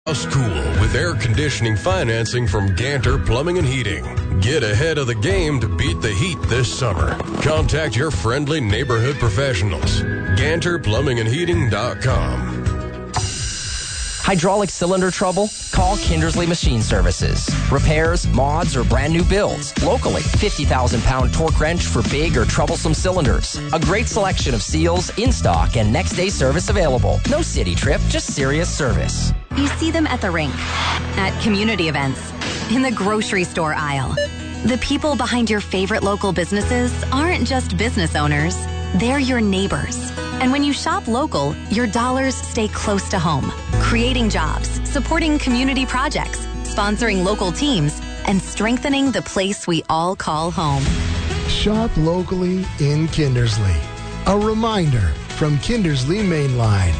House cool with air conditioning financing from Ganter Plumbing and Heating. Get ahead of the game to beat the heat this summer. Contact your friendly neighborhood professionals. GanterPlumbingandHeating.com. Hydraulic cylinder trouble? Call Kindersley Machine Services. Repairs, mods, or brand new builds. Locally, 50,000-pound torque wrench for big or troublesome cylinders. A great selection of seals in stock and next-day service available. No city trip, just serious service. You see them at the rink, at community events, in the grocery store aisle. The people behind your favorite local businesses aren't just business owners. They're your neighbors. And when you shop local, your dollars stay close to home, creating jobs, supporting community projects, sponsoring local teams, and strengthening the place we all call home. Shop locally in Kindersley. A reminder from Kindersley Mainline.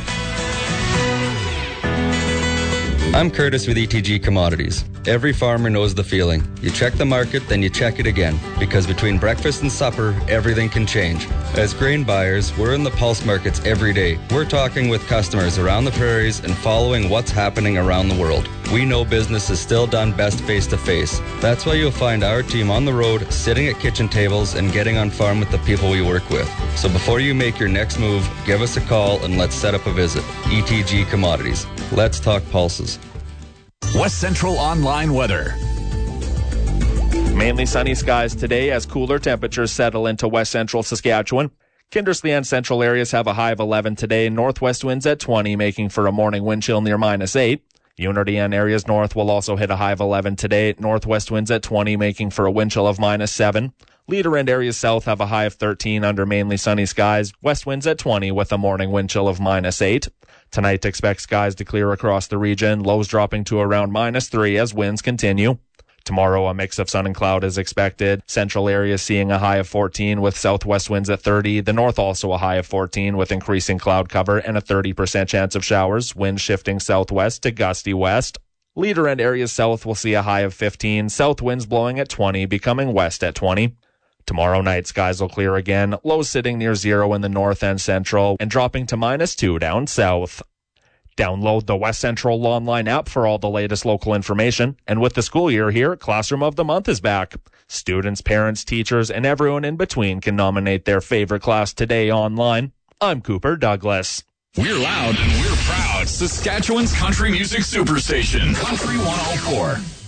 I'm Curtis with ETG Commodities. Every farmer knows the feeling. You check the market, then you check it again. Because between breakfast and supper, everything can change. As grain buyers, we're in the pulse markets every day. We're talking with customers around the prairies and following what's happening around the world. We know business is still done best face-to-face. That's why you'll find our team on the road, sitting at kitchen tables and getting on farm with the people we work with. So before you make your next move, give us a call and let's set up a visit. ETG Commodities. Let's talk pulses. West Central Online weather. Mainly sunny skies today as cooler temperatures settle into west central Saskatchewan. Kindersley and central areas have a high of 11 today. Northwest winds at 20, making for a morning wind chill near -8. Unity and areas north will also hit a high of 11 today. Northwest winds at 20, making for a wind chill of -7. Leader and areas south have a high of 13 under mainly sunny skies. West winds at 20 with a morning wind chill of -8. Tonight, expect skies to clear across the region, lows dropping to around -3 as winds continue. Tomorrow, a mix of sun and cloud is expected. Central areas seeing a high of 14 with southwest winds at 30. The north also a high of 14 with increasing cloud cover and a 30% chance of showers. Wind shifting southwest to gusty west. Leader and areas south will see a high of 15. South winds blowing at 20, becoming west at 20. Tomorrow night, skies will clear again, lows sitting near 0 in the north and central, and dropping to -2 down south. Download the West Central Online app for all the latest local information. And with the school year here, Classroom of the Month is back. Students, parents, teachers, and everyone in between can nominate their favorite class today online. I'm Cooper Douglas. We're loud and we're proud. Saskatchewan's country music superstation, Country 104.